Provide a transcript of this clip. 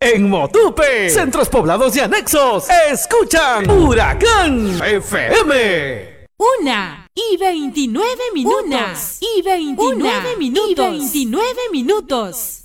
En Motupe, centros poblados y anexos, escuchan Huracán FM. 1:29 minutos. 1:29 minutos.